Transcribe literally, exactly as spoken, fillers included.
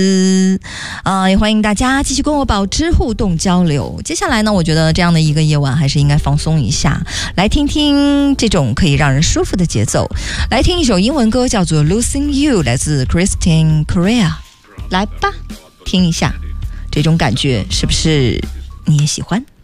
啊、呃，也欢迎大家继续跟我保持互动交流。接下来呢，我觉得这样的一个夜晚还是应该放松一下，来听听这种可以让人舒服的节奏，来听一首英文歌，叫做 Losing You， 来自 Christine Korea。 来吧，听一下这种感觉是不是你也喜欢？